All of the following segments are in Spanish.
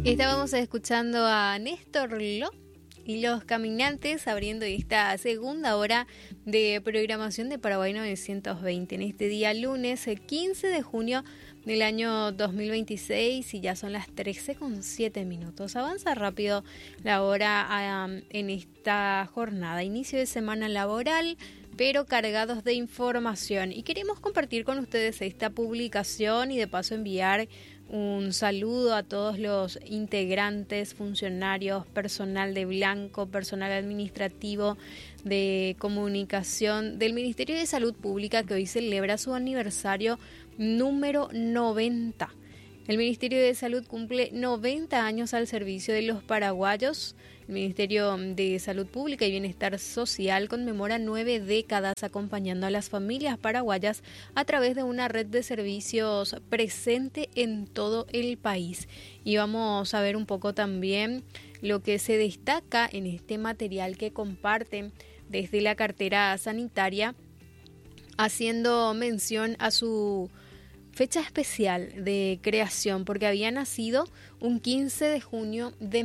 Estábamos escuchando a Néstor Lo y Los Caminantes abriendo esta segunda hora de programación de Paraguay 920 en este día lunes 15 de junio del año 2026 y ya son las 13:07. Avanza rápido la hora en esta jornada, inicio de semana laboral, pero cargados de información, y queremos compartir con ustedes esta publicación y de paso enviar un saludo a todos los integrantes, funcionarios, personal de blanco, personal administrativo, de comunicación del Ministerio de Salud Pública, que hoy celebra su aniversario número 90. El Ministerio de Salud cumple 90 años al servicio de los paraguayos. El Ministerio de Salud Pública y Bienestar Social conmemora 9 décadas acompañando a las familias paraguayas a través de una red de servicios presente en todo el país. Y vamos a ver un poco también lo que se destaca en este material que comparten desde la cartera sanitaria, haciendo mención a su fecha especial de creación, porque había nacido un 15 de junio de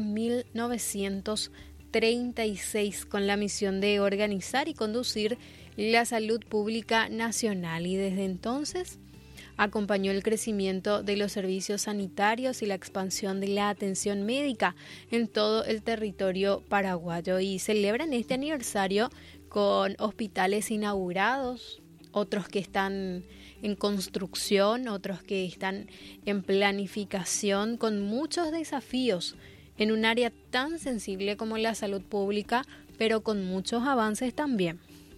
1936 con la misión de organizar y conducir la salud pública nacional, y desde entonces acompañó el crecimiento de los servicios sanitarios y la expansión de la atención médica en todo el territorio paraguayo, y celebran este aniversario con hospitales inaugurados, otros que están en construcción, otros que están en planificación, con muchos desafíos en un área tan sensible como la salud pública, pero con muchos avances también.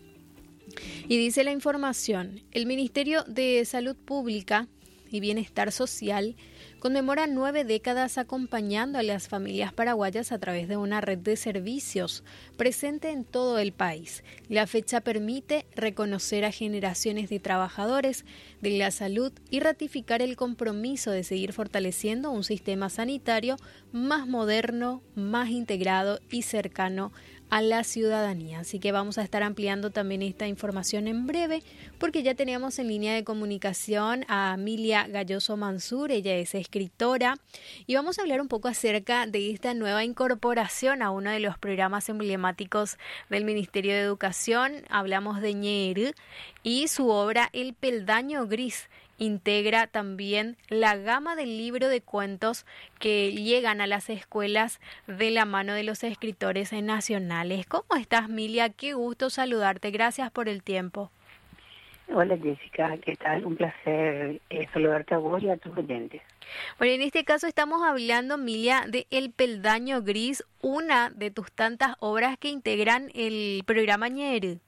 Y dice la información: el Ministerio de Salud Pública y Bienestar Social conmemora 9 décadas acompañando a las familias paraguayas a través de una red de servicios presente en todo el país. La fecha permite reconocer a generaciones de trabajadores de la salud y ratificar el compromiso de seguir fortaleciendo un sistema sanitario más moderno, más integrado y cercano a la ciudadanía. Así que vamos a estar ampliando también esta información en breve, porque ya tenemos en línea de comunicación a Emilia Galloso Mansur. Ella es escritora y vamos a hablar un poco acerca de esta nueva incorporación a uno de los programas emblemáticos del Ministerio de Educación. Hablamos de Ñeru y su obra El Peldaño Gris. Integra también la gama del libro de cuentos que llegan a las escuelas de la mano de los escritores nacionales. ¿Cómo estás, Milia? Qué gusto saludarte. Gracias por el tiempo. Hola, Jessica. ¿Qué tal? Un placer saludarte a vos y a tus oyentes. Bueno, en este caso estamos hablando, Milia, de El Peldaño Gris, una de tus tantas obras que integran el programa Ñeru.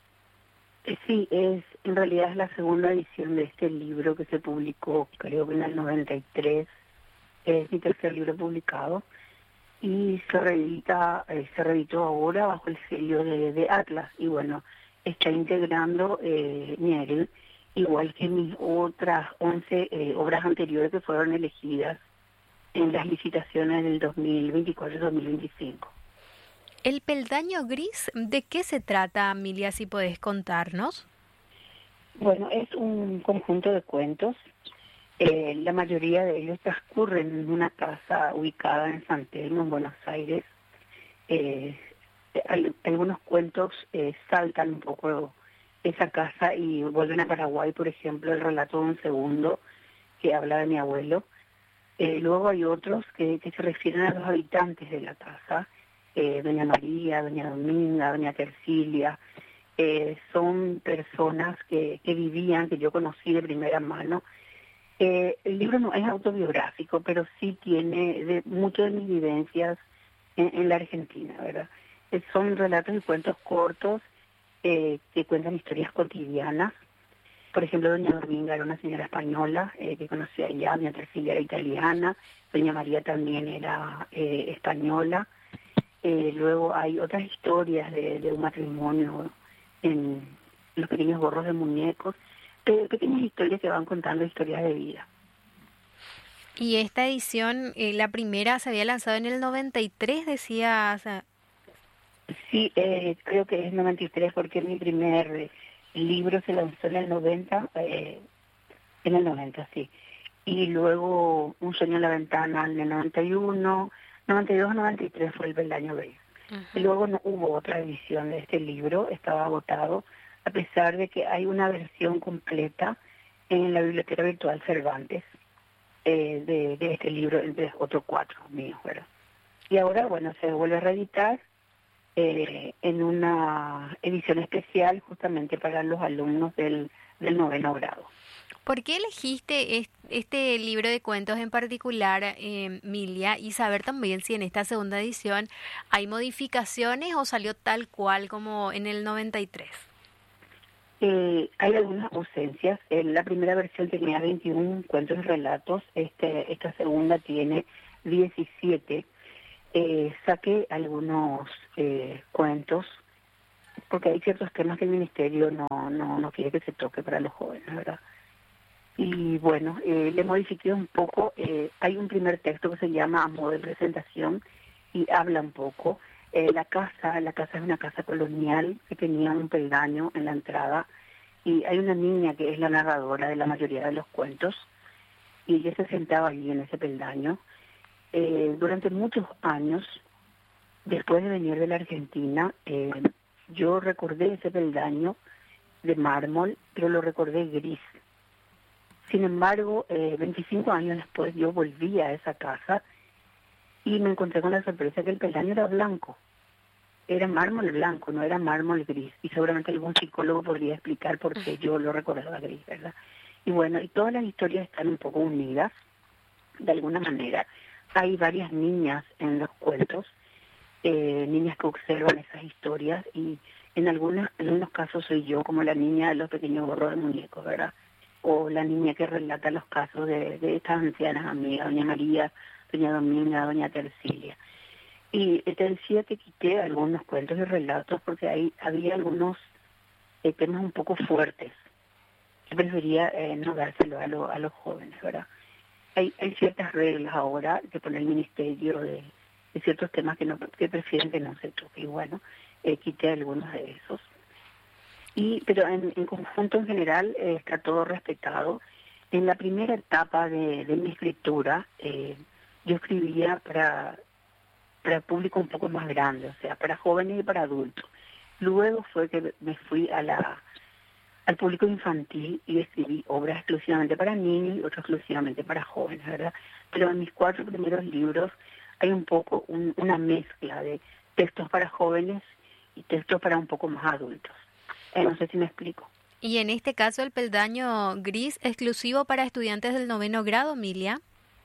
Sí, en realidad es la segunda edición de este libro que se publicó, creo que en el 93, es mi tercer libro publicado, y se reeditó ahora bajo el sello de Atlas, y bueno, está integrando Ñeru, igual que mis otras 11 obras anteriores que fueron elegidas en las licitaciones del 2024-2025. El Peldaño Gris, ¿de qué se trata, Emilia, si podés contarnos? Bueno, es un conjunto de cuentos. La mayoría de ellos transcurren en una casa ubicada en San Telmo, en Buenos Aires. Algunos cuentos saltan un poco esa casa y vuelven a Paraguay, por ejemplo, el relato de un segundo que habla de mi abuelo. Luego hay otros que se refieren a los habitantes de la casa. Doña María, Doña Dominga, Doña Tercilia, son personas que vivían, que yo conocí de primera mano. El libro no es autobiográfico, pero sí tiene mucho de mis vivencias en la Argentina, ¿verdad? Son relatos y cuentos cortos que cuentan historias cotidianas. Por ejemplo, Doña Dominga era una señora española que conocí allá, Doña Tercilia era italiana, Doña María también era española. Luego hay otras historias de un matrimonio en los pequeños gorros de muñecos, pequeñas historias que van contando historias de vida. Y esta edición, la primera, se había lanzado en el 93, decías. Sí, creo que es 93 porque mi primer libro se lanzó en el 90, sí. y luego Un sueño en la ventana en el 91, 92, 93 fue El peldaño gris. Y luego no hubo otra edición de este libro, estaba agotado, a pesar de que hay una versión completa en la Biblioteca Virtual Cervantes de este libro, de otros 4 míos, ¿verdad? Y ahora, bueno, se vuelve a reeditar en una edición especial justamente para los alumnos del 9º grado. ¿Por qué elegiste este libro de cuentos en particular, Milia? Y saber también si en esta segunda edición hay modificaciones o salió tal cual como en el 93. Hay algunas ausencias. La primera versión tenía 21 cuentos y relatos, esta segunda tiene 17. Saqué algunos cuentos, porque hay ciertos temas que el Ministerio no quiere que se toque para los jóvenes, ¿verdad? Y bueno, le modifiqué un poco. Hay un primer texto que se llama A modo de presentación y habla un poco. La casa es una casa colonial que tenía un peldaño en la entrada y hay una niña que es la narradora de la mayoría de los cuentos y ella se sentaba allí en ese peldaño. Durante muchos años, después de venir de la Argentina, yo recordé ese peldaño de mármol, pero lo recordé gris. Sin embargo, 25 años después yo volví a esa casa y me encontré con la sorpresa que el peldaño era blanco. Era mármol blanco, no era mármol gris. Y seguramente algún psicólogo podría explicar por qué yo lo recordaba gris, ¿verdad? Y bueno, y todas las historias están un poco unidas, de alguna manera. Hay varias niñas en los cuentos, niñas que observan esas historias y en unos casos soy yo, como la niña de los pequeños gorros de muñecos, ¿verdad? O la niña que relata los casos de estas ancianas amigas, doña María, doña Dominga, doña Tercilia. Y te decía que quité algunos cuentos y relatos porque ahí había algunos temas un poco fuertes. Yo prefería no dárselo a los jóvenes, ¿verdad? Hay ciertas reglas ahora que pone el Ministerio de ciertos temas que prefieren que no se toque. Y bueno, quité algunos de esos. Pero en conjunto, en general, está todo respetado. En la primera etapa de mi escritura, yo escribía para público un poco más grande, o sea, para jóvenes y para adultos. Luego fue que me fui al público infantil y escribí obras exclusivamente para niños y otras exclusivamente para jóvenes, ¿verdad? Pero en mis 4 primeros libros hay un poco una mezcla de textos para jóvenes y textos para un poco más adultos. No sé si me explico. Y en este caso el peldaño gris exclusivo para estudiantes del 9º grado, Milia.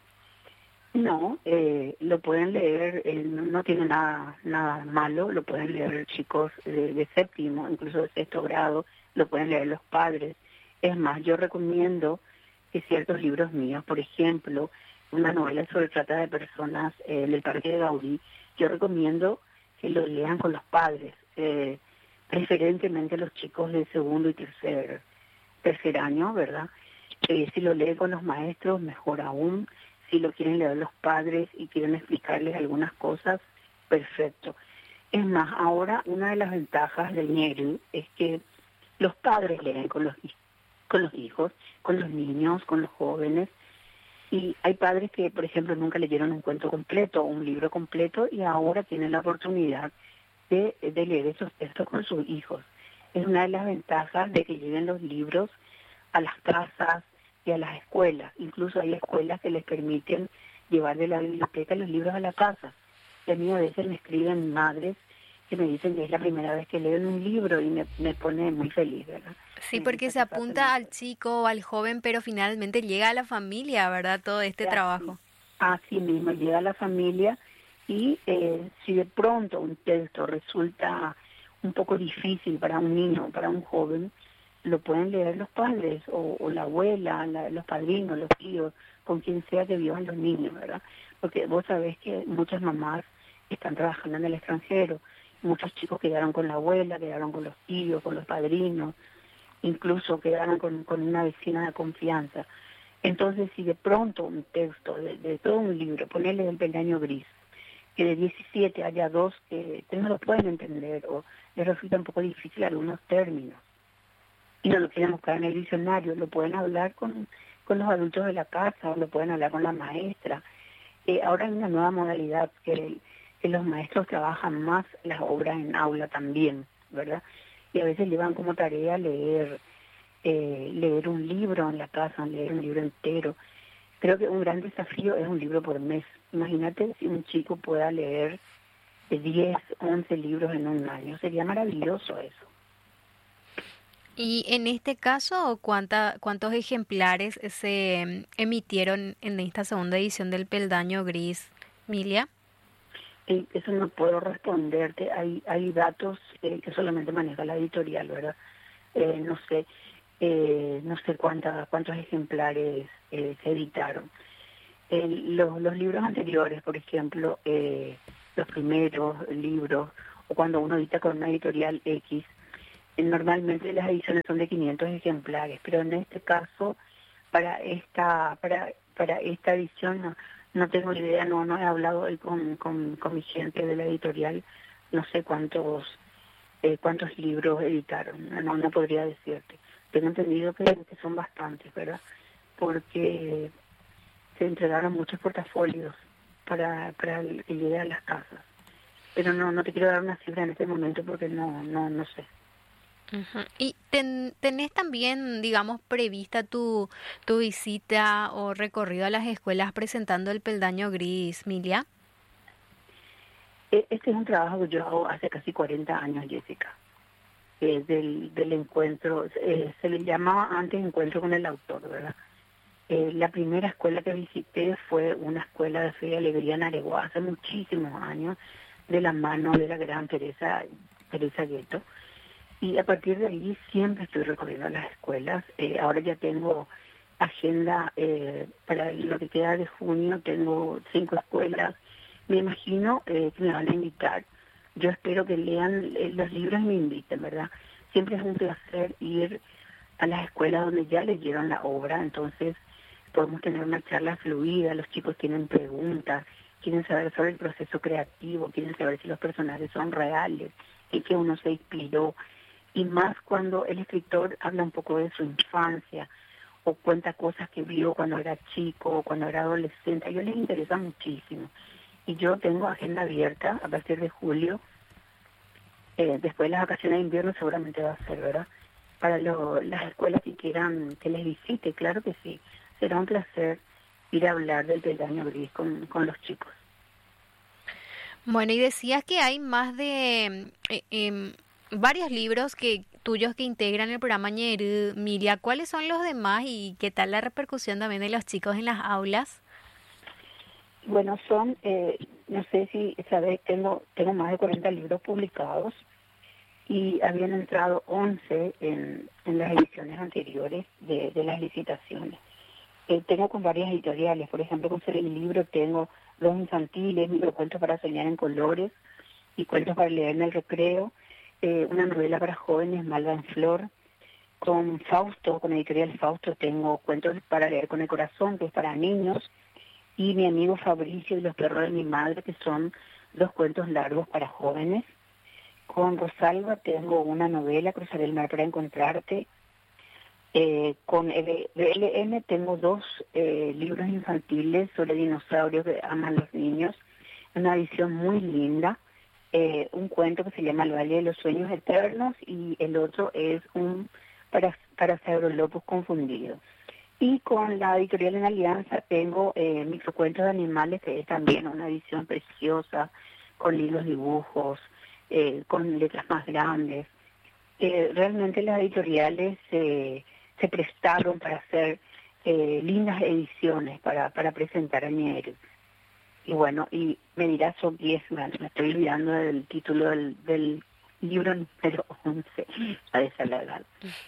No, lo pueden leer, no tiene nada malo, lo pueden leer chicos de 7º, incluso de 6º grado, lo pueden leer los padres. Es más, yo recomiendo que ciertos libros míos, por ejemplo, una novela sobre trata de personas del Parque de Gaudí, yo recomiendo que lo lean con los padres, preferentemente los chicos de 2º y 3er año, ¿verdad? Si lo leen con los maestros, mejor aún. Si lo quieren leer los padres y quieren explicarles algunas cosas, perfecto. Es más, ahora una de las ventajas del Ñeri es que los padres leen con los hijos, con los niños, con los jóvenes. Y hay padres que, por ejemplo, nunca leyeron un cuento completo o un libro completo y ahora tienen la oportunidad de leer esos textos con sus hijos. Es una de las ventajas de que lleguen los libros a las casas y a las escuelas. Incluso hay escuelas que les permiten llevar de la biblioteca los libros a la casa. Y a mí a veces me escriben madres que me dicen que es la primera vez que leen un libro y me pone muy feliz, ¿verdad? Sí, porque se apunta al chico o al joven, pero finalmente llega a la familia, ¿verdad? Todo este trabajo. Así mismo, llega a la familia y si de pronto un texto resulta un poco difícil para un niño, para un joven, lo pueden leer los padres o la abuela, los padrinos, los tíos, con quien sea que vivan los niños, ¿verdad? Porque vos sabés que muchas mamás están trabajando en el extranjero, muchos chicos quedaron con la abuela, quedaron con los tíos, con los padrinos, incluso quedaron con una vecina de confianza. Entonces, si de pronto un texto de todo un libro, ponerle El peldaño gris, que de 17 haya 2 que no lo pueden entender o les resulta un poco difícil algunos términos, y no lo quieren buscar en el diccionario, lo pueden hablar con con los adultos de la casa, o lo pueden hablar con la maestra. Ahora hay una nueva modalidad que los maestros trabajan más las obras en aula también, ¿verdad? Y a veces llevan como tarea leer un libro en la casa, leer un libro entero. Creo que un gran desafío es un libro por mes. Imagínate si un chico pueda leer 10, 11 libros en un año. Sería maravilloso eso. Y en este caso, ¿cuántos ejemplares se emitieron en esta segunda edición del Peldaño Gris, Milia? Eso no puedo responderte. Hay datos que solamente maneja la editorial, ¿verdad? No sé cuántos ejemplares se editaron. Los libros anteriores, por ejemplo, los primeros libros, o cuando uno edita con una editorial X, normalmente las ediciones son de 500 ejemplares, pero en este caso, para esta edición no tengo idea, no he hablado hoy con mi gente de la editorial, no sé cuántos libros editaron, no podría decirte. Tengo entendido que son bastantes, ¿verdad? Porque se entregaron muchos portafolios para que llegue a las casas. Pero no te quiero dar una cifra en este momento porque no sé. Ujú. ¿Y tenés también, digamos, prevista tu visita o recorrido a las escuelas presentando el Peldaño Gris, Milia? Este es un trabajo que yo hago hace casi 40 años, Jessica. Del encuentro, se le llamaba antes encuentro con el autor, ¿verdad? La primera escuela que visité fue una escuela de fe y alegría en Areguá hace muchísimos años, de la mano de la gran Teresa Gueto. Y a partir de ahí siempre estoy recorriendo las escuelas. Ahora ya tengo agenda para lo que queda de junio, tengo 5 escuelas. Me imagino que me van a invitar. Yo espero que lean los libros y me inviten, ¿verdad? Siempre es un placer ir a las escuelas donde ya leyeron la obra, entonces podemos tener una charla fluida, los chicos tienen preguntas, quieren saber sobre el proceso creativo, quieren saber si los personajes son reales, en qué uno se inspiró, y más cuando el escritor habla un poco de su infancia o cuenta cosas que vio cuando era chico o cuando era adolescente. A ellos les interesa muchísimo. Y yo tengo agenda abierta a partir de julio. Después de las vacaciones de invierno seguramente va a ser, ¿verdad? Para las escuelas que quieran que les visite, claro que sí. Será un placer ir a hablar del Peldaño Gris con los chicos. Bueno, y decías que hay más de varios libros tuyos que integran el programa Ñerú, Milia. ¿Cuáles son los demás y qué tal la repercusión también de los chicos en las aulas? Bueno, no sé si sabes, tengo más de 40 libros publicados y habían entrado 11 en las ediciones anteriores de las licitaciones. Tengo con varias editoriales, por ejemplo, con el libro tengo 2 infantiles, microcuentos para soñar en colores y cuentos para leer en el recreo, una novela para jóvenes, Malva en Flor. Con Fausto, con editorial Fausto, tengo cuentos para leer con el corazón, que es para niños, y Mi amigo Fabricio y los perros de mi madre, que son 2 cuentos largos para jóvenes. Con Rosalba tengo una novela, Cruzaré el mar para encontrarte. Con BLM tengo 2 libros infantiles sobre dinosaurios que aman los niños, una edición muy linda. Un cuento que se llama El Valle de los Sueños Eternos y el otro es un Parasaurolopus confundido. Y con la editorial En Alianza tengo microcuentos de animales, que es también una edición preciosa, con lindos dibujos, con letras más grandes. Realmente las editoriales se prestaron para hacer lindas ediciones para presentar a Ñerú. Y bueno, y me dirás, son 10, me estoy olvidando del título del libro número 11, a esa la edad.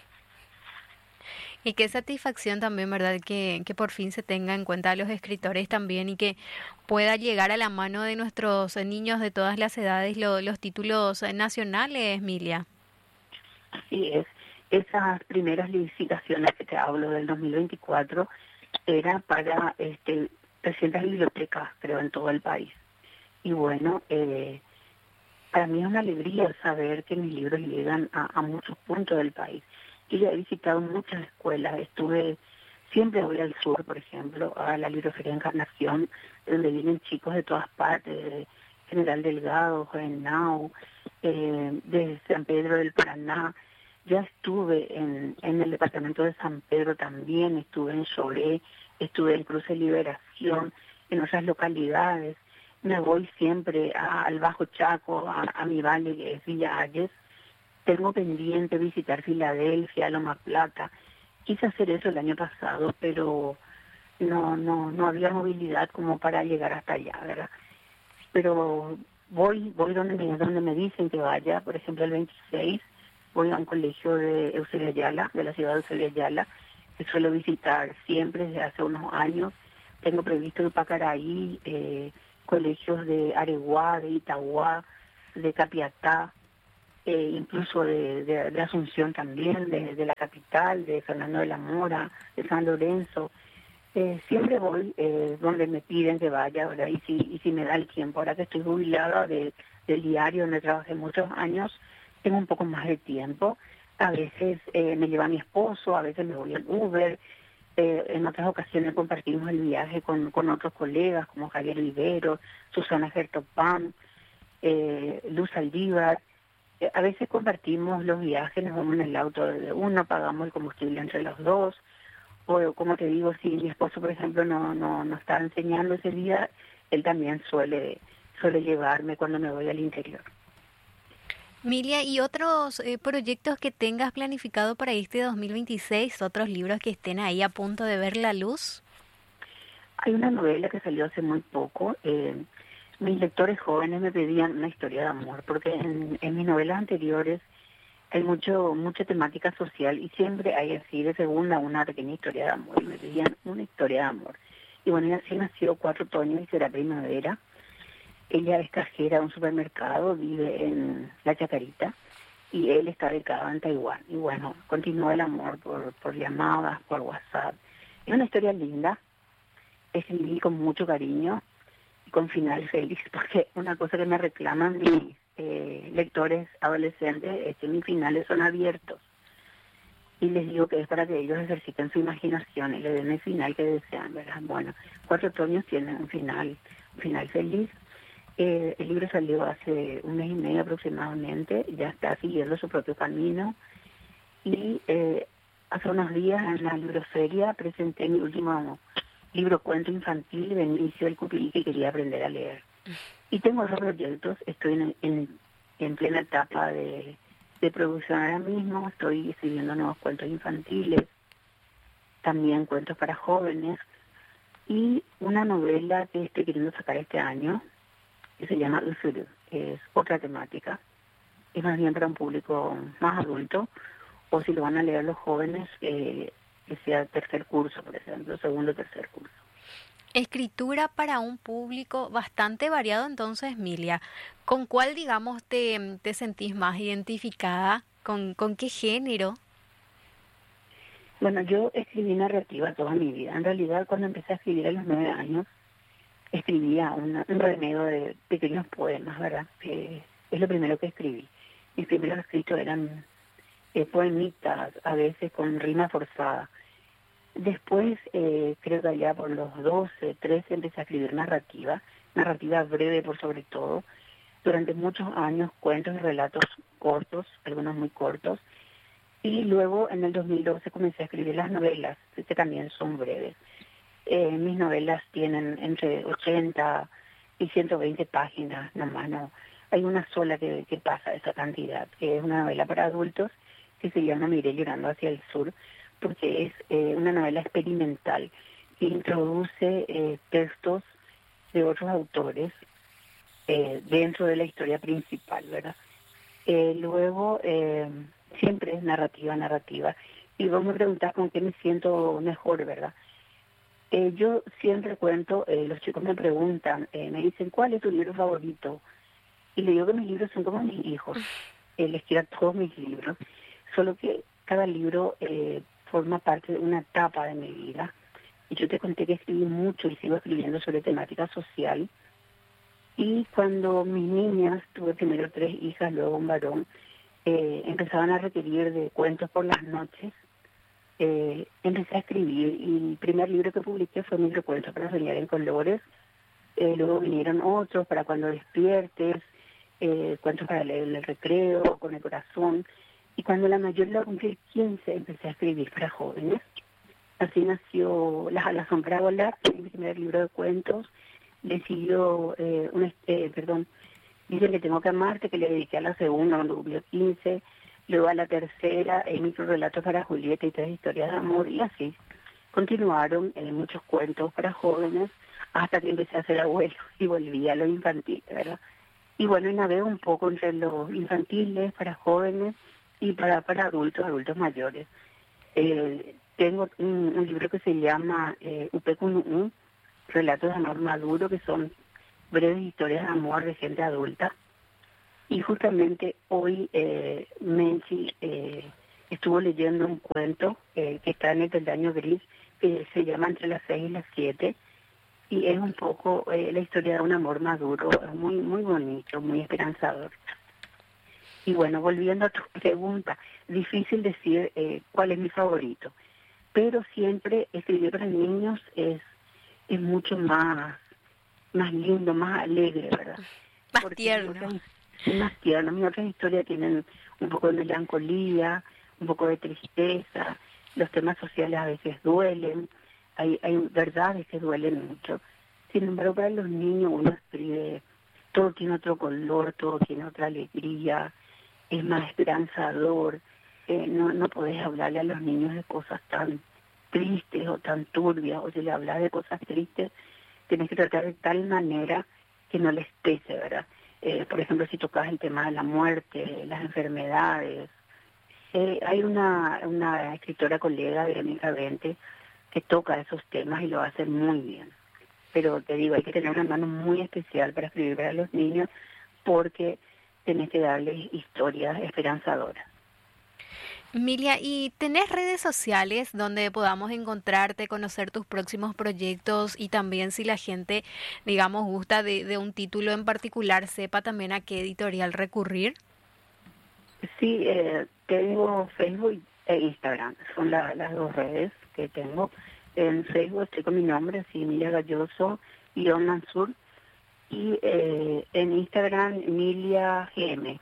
Y qué satisfacción también, ¿verdad? Que por fin se tenga en cuenta a los escritores también y que pueda llegar a la mano de nuestros niños de todas las edades los títulos nacionales, Milia. Así es. Esas primeras licitaciones que te hablo del 2024 era para 300 bibliotecas, creo, en todo el país. Y bueno, para mí es una alegría saber que mis libros llegan a muchos puntos del país. Yo ya he visitado muchas escuelas, estuve Siempre voy al sur, por ejemplo, a la libroferia Encarnación, donde vienen chicos de todas partes, de General Delgado, Juvenal, de San Pedro del Paraná. Ya estuve en el departamento de San Pedro también, estuve en Choré, estuve en Cruce Liberación, en otras localidades. Me voy siempre al Bajo Chaco, a mi valle, que es Villa Ayes. Tengo pendiente visitar Filadelfia, Loma Plata. Quise hacer eso el año pasado, pero no había movilidad como para llegar hasta allá, ¿verdad? Pero voy donde me dicen que vaya. Por ejemplo, el 26 voy a un colegio de Eusebio Ayala, de la ciudad de Eusebio Ayala, que suelo visitar siempre desde hace unos años. Tengo previsto el Pacaraí, colegios de Areguá, de Itagua, de Capiatá, incluso de Asunción también, de la capital, de Fernando de la Mora, de San Lorenzo. Siempre voy donde me piden que vaya, ¿verdad? Y si me da el tiempo. Ahora que estoy jubilada del diario donde trabajé muchos años, tengo un poco más de tiempo. A veces me lleva mi esposo, a veces me voy en Uber. En otras ocasiones compartimos el viaje con otros colegas como Javier Rivero, Susana Gertopam, Luz Aldívar. A veces compartimos los viajes, nos vamos en el auto de uno, pagamos el combustible entre los dos. O como te digo, si mi esposo, por ejemplo, no está enseñando ese día, él también suele llevarme cuando me voy al interior. Milia, ¿y otros proyectos que tengas planificado para este 2026? ¿Otros libros que estén ahí a punto de ver la luz? Hay una novela que salió hace muy poco. Mis lectores jóvenes me pedían una historia de amor, porque en mis novelas anteriores hay mucha temática social y siempre hay así de segunda una pequeña historia de amor. Y me pedían una historia de amor. Y bueno, y así nació Cuatro Otoños y Será Primavera. Ella es cajera de un supermercado, vive en La Chacarita y él está becado en Taiwán. Y bueno, continúa el amor por llamadas, por WhatsApp. Es una historia linda, escribí con mucho cariño y con final feliz, porque una cosa que me reclaman mis lectores adolescentes es que mis finales son abiertos. Y les digo que es para que ellos ejerciten su imaginación y le den el final que desean, ¿verdad? Bueno, Cuatro Otoños tiene un final feliz. El libro salió hace un mes y medio aproximadamente, ya está siguiendo su propio camino. Y hace unos días en la libroferia presenté mi último libro cuento infantil, Benicio el Cupí, que quería aprender a leer. Y tengo otros proyectos, estoy en plena etapa de producción ahora mismo, estoy escribiendo nuevos cuentos infantiles, también cuentos para jóvenes, y una novela que estoy queriendo sacar este año, que se llama Usuru, que es otra temática, es más bien para un público más adulto, o si lo van a leer los jóvenes, que sea tercer curso, por ejemplo, segundo o tercer curso. Escritura para un público bastante variado, entonces, Milia. ¿Con cuál, digamos, te sentís más identificada? ¿Con qué género? Bueno, yo escribí narrativa toda mi vida. En realidad, cuando empecé a escribir a los 9 años, escribía un remedio de pequeños poemas, ¿verdad? Que es lo primero que escribí. Mis primeros escritos eran poemitas, a veces con rima forzada. Después, creo que allá por los 12, 13, empecé a escribir narrativa breve por sobre todo. Durante muchos años, cuentos y relatos cortos, algunos muy cortos. Y luego, en el 2012, comencé a escribir las novelas, que también son breves. Mis novelas tienen entre 80 y 120 páginas, nomás no. Hay una sola que pasa esa cantidad, que es una novela para adultos, que se llama Me iré llorando hacia el sur, porque es una novela experimental que introduce textos de otros autores dentro de la historia principal, ¿verdad? Luego, siempre es narrativa. Y vos me preguntás con qué me siento mejor, ¿verdad? Yo siempre cuento, los chicos me preguntan, me dicen, ¿cuál es tu libro favorito? Y le digo que mis libros son como mis hijos. Les quiero todos mis libros, solo que cada libro forma parte de una etapa de mi vida. Y yo te conté que escribí mucho y sigo escribiendo sobre temática social. Y cuando mis niñas, tuve primero 3 hijas, luego un varón, empezaban a requerir de cuentos por las noches, empecé a escribir y el primer libro que publiqué fue Microcuentos para soñar en colores. Luego vinieron otros, Para cuando despiertes, cuentos para leer en el recreo, Con el corazón. Y cuando la mayor iba a cumplir 15, empecé a escribir para jóvenes. Así nació Las alas son para volar, mi primer libro de cuentos. Le siguió, Dicen que tengo que amarte, que le dediqué a la segunda cuando cumplió 15. Luego a la tercera, Microrelatos para Julieta y 3 historias de amor. Y así continuaron muchos cuentos para jóvenes hasta que empecé a ser abuelo y volví a lo infantil, ¿verdad? Y bueno, y navegué un poco entre los infantiles, para jóvenes y para adultos mayores. Tengo un libro que se llama Upecunú, Relatos de amor maduro, que son breves historias de amor de gente adulta. Y justamente hoy Menchi estuvo leyendo un cuento que está en el peldaño gris, que se llama Entre las 6 y las 7, y es un poco la historia de un amor maduro, muy, muy bonito, muy esperanzador. Y bueno, volviendo a tu pregunta, difícil decir cuál es mi favorito, pero siempre escribir para niños es mucho más lindo, más alegre, ¿verdad? Más Porque tierno. más tierno. Mis otras historias tienen un poco de melancolía, un poco de tristeza, los temas sociales a veces duelen, hay verdades que duelen mucho. Sin embargo, para los niños uno escribe, todo tiene otro color, todo tiene otra alegría, es más esperanzador. No podés hablarle a los niños de cosas tan tristes o tan turbias, o si le hablas de cosas tristes, tienes que tratar de tal manera que no les pese, ¿verdad? Por ejemplo, si tocas el tema de la muerte, las enfermedades. Hay una escritora colega, Verónica Vente, que toca esos temas y lo hace muy bien. Pero te digo, hay que tener una mano muy especial para escribir para los niños, porque tenés que darles historias esperanzadoras. Milia, ¿y tenés redes sociales donde podamos encontrarte, conocer tus próximos proyectos y también si la gente, digamos, gusta de un título en particular, sepa también a qué editorial recurrir? Sí, tengo Facebook e Instagram, son las dos redes que tengo. En Facebook estoy con mi nombre, así, Emilia Galloso, Mansur, y en Instagram, Emilia GM.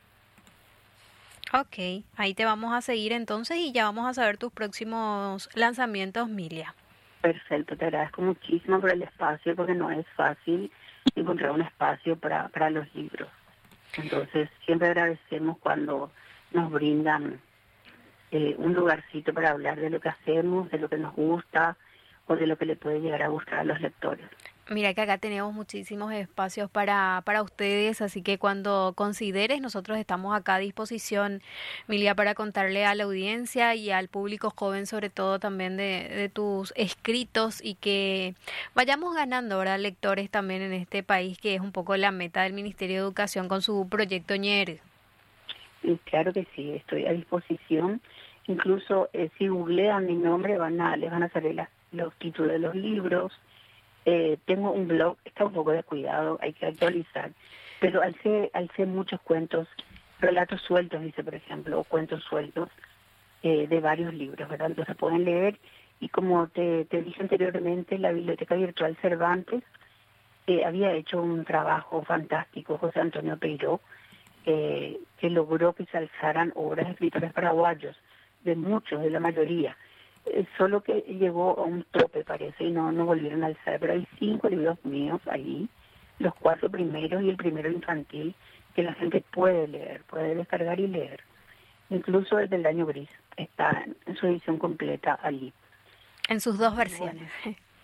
Ok, ahí te vamos a seguir entonces y ya vamos a saber tus próximos lanzamientos, Milia. Perfecto, te agradezco muchísimo por el espacio, porque no es fácil encontrar un espacio para los libros. Entonces, siempre agradecemos cuando nos brindan un lugarcito para hablar de lo que hacemos, de lo que nos gusta o de lo que le puede llegar a gustar a los lectores. Mira que acá tenemos muchísimos espacios para ustedes, así que cuando consideres, nosotros estamos acá a disposición, Milia, para contarle a la audiencia y al público joven, sobre todo también de tus escritos y que vayamos ganando ahora lectores también en este país, que es un poco la meta del Ministerio de Educación con su proyecto Ñer. Y claro que sí, estoy a disposición. Incluso si googlean mi nombre les van a salir los títulos de los libros. Tengo un blog, está un poco descuidado, hay que actualizar, pero al ser muchos cuentos, relatos sueltos, dice por ejemplo, o cuentos sueltos de varios libros, ¿verdad? Entonces pueden leer, y como te dije anteriormente, la Biblioteca Virtual Cervantes había hecho un trabajo fantástico, José Antonio Peiró, que logró que se alzaran obras de escritores paraguayos, de muchos, de la mayoría. Solo que llegó a un tope, parece, y no volvieron a alzar. Pero hay 5 libros míos ahí, los 4 primeros y el primero infantil, que la gente puede leer, puede descargar y leer. Incluso el del año gris está en su edición completa allí. En sus dos versiones.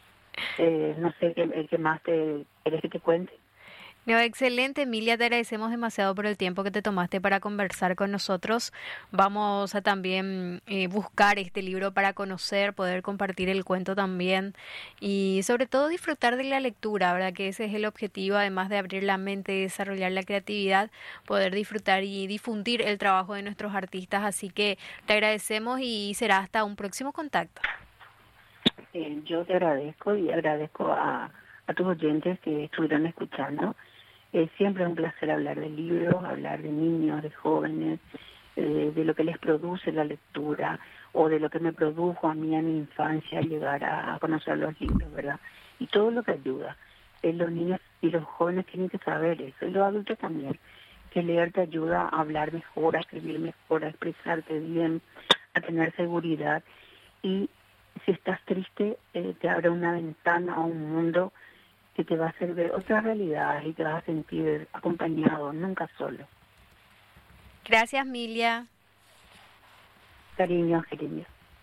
Bueno, no sé qué más querés que te cuente. No, excelente, Emilia, te agradecemos demasiado por el tiempo que te tomaste para conversar con nosotros. Vamos a también buscar este libro para conocer, poder compartir el cuento también y sobre todo disfrutar de la lectura, ¿verdad? Que ese es el objetivo, además de abrir la mente y desarrollar la creatividad, poder disfrutar y difundir el trabajo de nuestros artistas. Así que te agradecemos y será hasta un próximo contacto. Yo te agradezco y agradezco a tus oyentes que estuvieron escuchando. Siempre es un placer hablar de libros, hablar de niños, de jóvenes, de lo que les produce la lectura. o de lo que me produjo a mí en mi infancia llegar a conocer los libros, ¿verdad? Y todo lo que ayuda. Los niños y los jóvenes tienen que saber eso, y los adultos también, que leer te ayuda a hablar mejor, a escribir mejor, a expresarte bien, a tener seguridad. Y si estás triste, te abre una ventana a un mundo que te va a hacer ver otras realidades y te vas a sentir acompañado, nunca solo. Gracias, Milia. Cariño, cariño.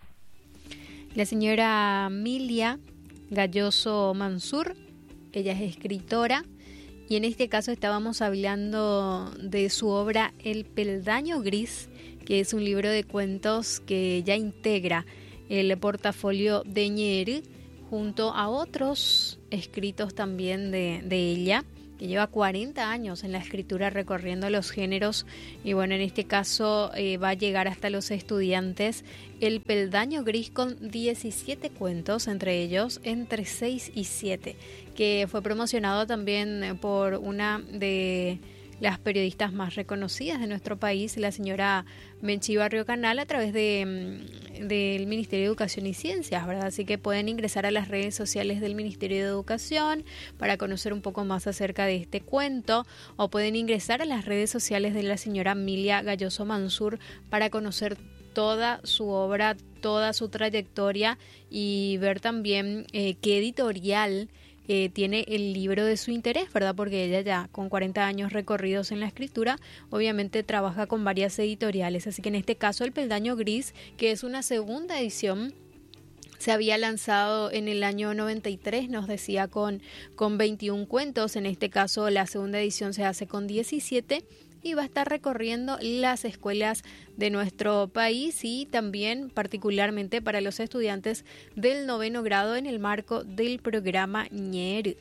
La señora Milia Gayoso Mansur, ella es escritora y en este caso estábamos hablando de su obra El Peldaño Gris, que es un libro de cuentos que ya integra el portafolio de Ñery junto a otros escritos también de ella, que lleva 40 años en la escritura recorriendo los géneros y bueno, en este caso va a llegar hasta los estudiantes El Peldaño Gris con 17 cuentos, entre ellos entre 6 y 7, que fue promocionado también por una de las periodistas más reconocidas de nuestro país, la señora Menchi Barrio Canal, a través del Ministerio de Educación y Ciencias, ¿verdad? Así que pueden ingresar a las redes sociales del Ministerio de Educación para conocer un poco más acerca de este cuento, o pueden ingresar a las redes sociales de la señora Milia Gayoso Mansur para conocer toda su obra, toda su trayectoria y ver también qué editorial tiene el libro de su interés, ¿verdad? Porque ella ya con 40 años recorridos en la escritura, obviamente trabaja con varias editoriales. Así que en este caso El Peldaño Gris, que es una segunda edición, se había lanzado en el año 93, nos decía, con 21 cuentos. En este caso la segunda edición se hace con 17 y va a estar recorriendo las escuelas de nuestro país y también particularmente para los estudiantes del 9º grado en el marco del programa Ñery.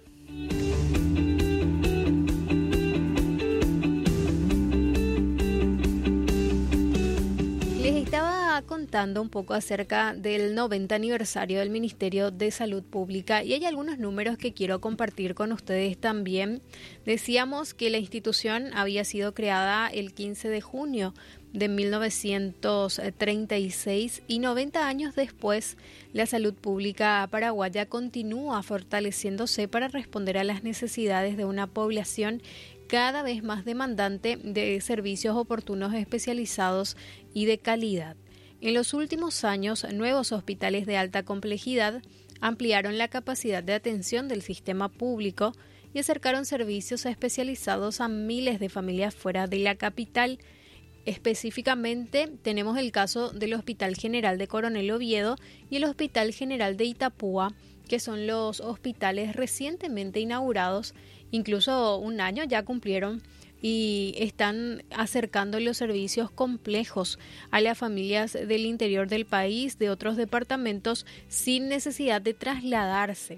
Les estaba contando un poco acerca del 90 aniversario del Ministerio de Salud Pública y hay algunos números que quiero compartir con ustedes también. Decíamos que la institución había sido creada el 15 de junio de 1936 y 90 años después la salud pública paraguaya continúa fortaleciéndose para responder a las necesidades de una población cada vez más demandante de servicios oportunos, especializados y de calidad. En los últimos años, nuevos hospitales de alta complejidad ampliaron la capacidad de atención del sistema público y acercaron servicios especializados a miles de familias fuera de la capital. Específicamente, tenemos el caso del Hospital General de Coronel Oviedo y el Hospital General de Itapúa, que son los hospitales recientemente inaugurados, incluso un año ya cumplieron, y están acercando los servicios complejos a las familias del interior del país, de otros departamentos, sin necesidad de trasladarse.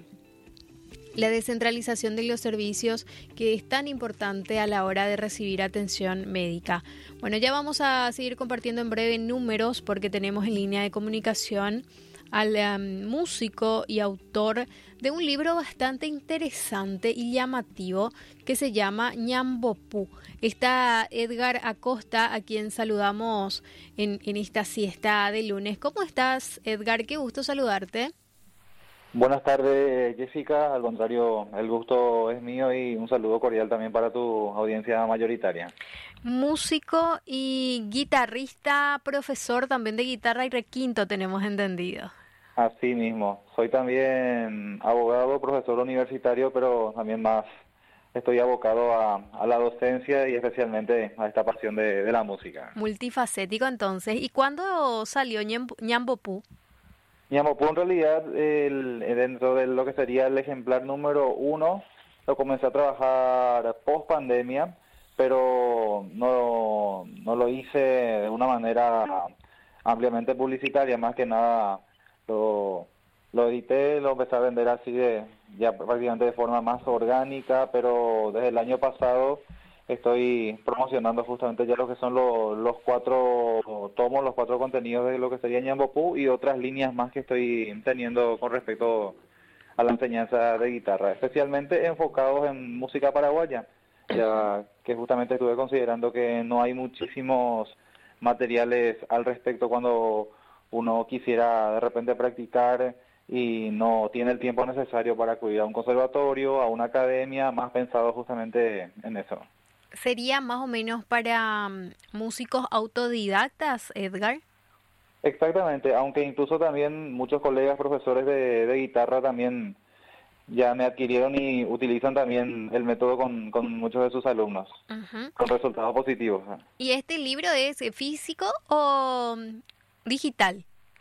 La descentralización de los servicios, que es tan importante a la hora de recibir atención médica. Bueno, ya vamos a seguir compartiendo en breve números porque tenemos en línea de comunicación al músico y autor de un libro bastante interesante y llamativo que se llama Ñambopú. Está Edgar Acosta, a quien saludamos en esta siesta de lunes. ¿Cómo estás, Edgar? Qué gusto saludarte. Buenas tardes, Jessica. Al contrario, el gusto es mío y un saludo cordial también para tu audiencia mayoritaria. Músico y guitarrista, profesor también de guitarra y requinto, tenemos entendido. Así mismo. Soy también abogado, profesor universitario, pero también más estoy abocado a la docencia y especialmente a esta pasión de la música. Multifacético entonces. ¿Y cuándo salió Ñambopú? Ñambopú en realidad, dentro de lo que sería el ejemplar número 1, lo comencé a trabajar post pandemia, pero no lo hice de una manera ampliamente publicitaria, más que nada lo edité, lo empecé a vender así ya prácticamente de forma más orgánica, pero desde el año pasado estoy promocionando justamente ya lo que son los 4 tomos, los 4 contenidos de lo que sería Ñambopú y otras líneas más que estoy teniendo con respecto a la enseñanza de guitarra, especialmente enfocados en música paraguaya, ya que justamente estuve considerando que no hay muchísimos materiales al respecto cuando uno quisiera de repente practicar y no tiene el tiempo necesario para acudir a un conservatorio, a una academia, más pensado justamente en eso. ¿Sería más o menos para músicos autodidactas, Edgar? Exactamente, aunque incluso también muchos colegas profesores de guitarra también ya me adquirieron y utilizan también el método con muchos de sus alumnos, Ujú. con resultados positivos. ¿Y este libro es físico o digital?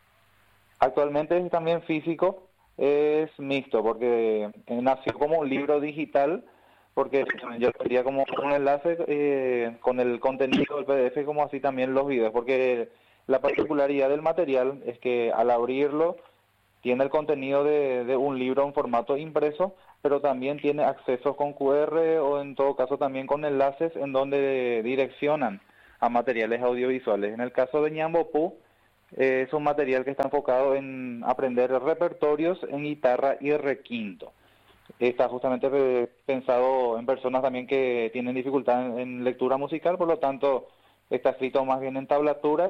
Actualmente es también físico, es mixto, porque nació como un libro digital, porque yo quería como un enlace con el contenido del PDF, como así también los videos, porque la particularidad del material es que al abrirlo tiene el contenido de un libro en formato impreso, pero también tiene accesos con QR o en todo caso también con enlaces en donde direccionan a materiales audiovisuales. En el caso de Ñambo es un material que está enfocado en aprender repertorios en guitarra y requinto. Está justamente pensado en personas también que tienen dificultad en lectura musical, por lo tanto está escrito más bien en tablaturas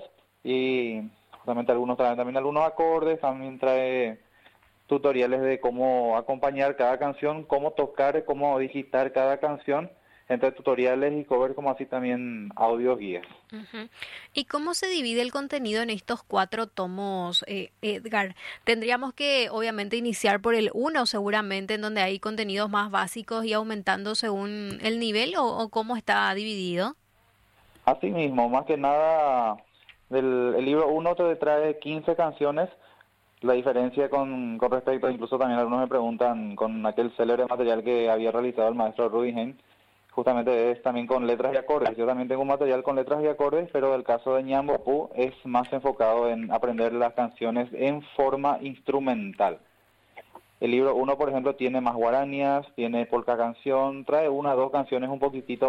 y justamente algunos traen también algunos acordes, también trae tutoriales de cómo acompañar cada canción, cómo tocar, cómo digitar cada canción, entre tutoriales y covers como así también audios guías. Ujú. ¿Y cómo se divide el contenido en estos 4 tomos, Edgar? Tendríamos que, obviamente, iniciar por el uno, seguramente, en donde hay contenidos más básicos y aumentando según el nivel, o cómo está dividido. Así mismo, más que nada, el libro uno te trae 15 canciones. La diferencia con respecto, incluso también algunos me preguntan, con aquel célebre material que había realizado el maestro Rudy Hein, justamente es también con letras y acordes. Yo también tengo un material con letras y acordes, pero el caso de Ñambo Pu es más enfocado en aprender las canciones en forma instrumental. El libro uno, por ejemplo, tiene más guaranías, tiene polka canción, trae una o dos canciones un poquitito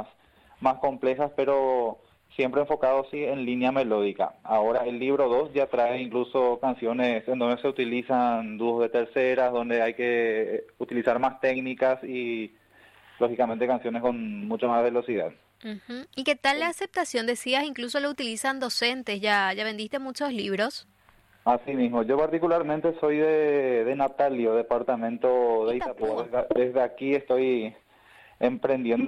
más complejas, pero siempre enfocado sí en línea melódica. Ahora el libro 2 ya trae incluso canciones en donde se utilizan dúos de terceras, donde hay que utilizar más técnicas y lógicamente canciones con mucha más velocidad. Ujú. ¿Y qué tal la aceptación? Decías, incluso lo utilizan docentes. ¿Ya vendiste muchos libros? Así mismo, yo particularmente soy de Natalio, departamento de Itapúa. Itapúa. Desde aquí estoy emprendiendo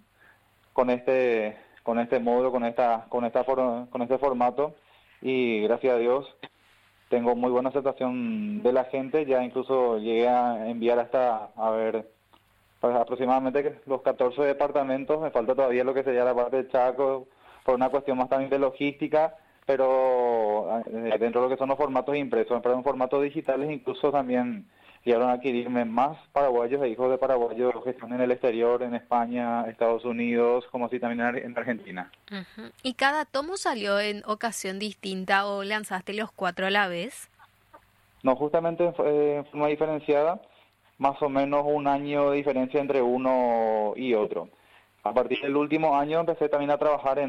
con este módulo, con este formato y gracias a Dios tengo muy buena aceptación de la gente. Ya incluso llegué a enviar hasta, a ver, pues aproximadamente los 14 departamentos. Me falta todavía lo que sería la parte de Chaco por una cuestión más también de logística, pero dentro de lo que son los formatos impresos, pero en formatos digitales incluso también llegaron a adquirirme más paraguayos e hijos de paraguayos que están en el exterior, en España, Estados Unidos, como así también en Argentina. Ujú. ¿Y cada tomo salió en ocasión distinta o lanzaste los 4 a la vez? No, justamente en forma diferenciada, más o menos un año de diferencia entre uno y otro. A partir del último año empecé también a trabajar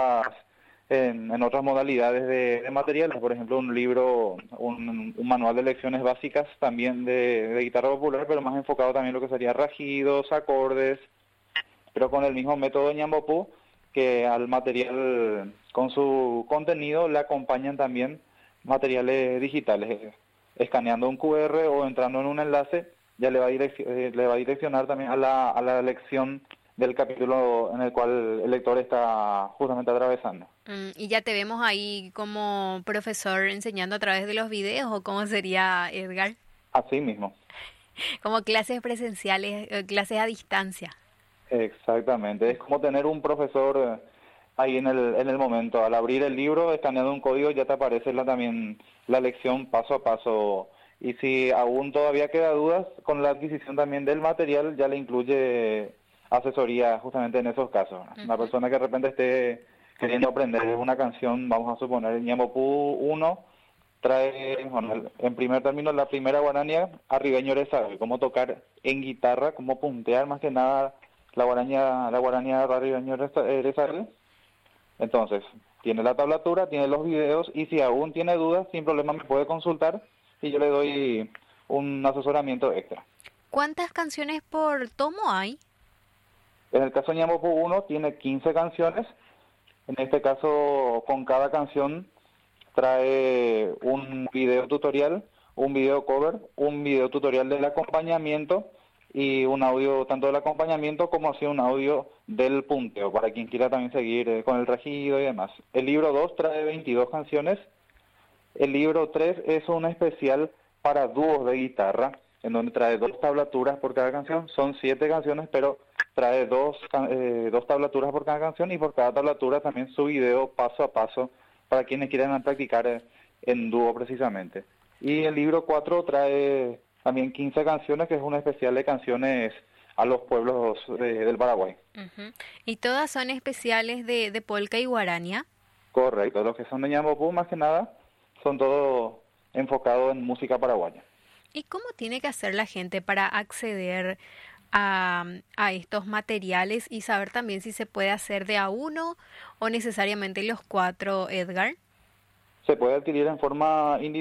en otras modalidades de materiales, por ejemplo un libro, un manual de lecciones básicas también de guitarra popular, pero más enfocado también en lo que sería rajidos, acordes, pero con el mismo método de Ñambo Pu, que al material con su contenido le acompañan también materiales digitales, escaneando un QR o entrando en un enlace, ya le va a direccionar también a la lección del capítulo en el cual el lector está justamente atravesando. ¿Y ya te vemos ahí como profesor enseñando a través de los videos o cómo sería, Edgar? Así mismo, Como clases presenciales, clases a distancia. exactamente. Es como tener un profesor ahí en el momento. Al abrir el libro, escaneando un código, ya te aparece también la lección paso a paso. Y si aún todavía queda dudas, con la adquisición también del material ya le incluye asesoría justamente en esos casos. Una Ujú. persona que de repente esté queriendo aprender una canción, vamos a suponer Ñamopú 1, trae, bueno, en primer término, la primera guarania, Arribeño Erezabe, cómo tocar en guitarra, cómo puntear más que nada la guarania de Arribeño Erezabe. Entonces, tiene la tablatura, tiene los videos y si aún tiene dudas, sin problema me puede consultar y yo le doy un asesoramiento extra. ¿Cuántas canciones por tomo hay? En el caso de Ñamopú 1 tiene 15 canciones. En este caso, con cada canción trae un video tutorial, un video cover, un video tutorial del acompañamiento y un audio tanto del acompañamiento como así un audio del punteo, para quien quiera también seguir con el regido y demás. El libro 2 trae 22 canciones. El libro 3 es un especial para dúos de guitarra, en donde trae 2 tablaturas por cada canción. Son 7 canciones, pero trae dos tablaturas por cada canción, y por cada tablatura también su video paso a paso para quienes quieran practicar en dúo precisamente. Y el libro 4 trae también 15 canciones, que es un especial de canciones a los pueblos del Paraguay. Ujú. ¿Y todas son especiales de polka y guarania? Correcto, los que son de Ñambopú más que nada son todos enfocados en música paraguaya. ¿Y cómo tiene que hacer la gente para acceder a estos materiales y saber también si se puede hacer de a uno o necesariamente los 4, Edgar? Se puede adquirir en forma individual